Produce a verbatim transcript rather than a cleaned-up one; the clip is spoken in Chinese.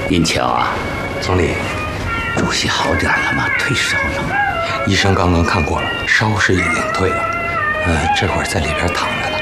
您瞧啊， 总理， 主席好点了吗？退烧了吗？ 医生刚刚看过了，烧是已经退了，呃，这会儿在里边躺着呢。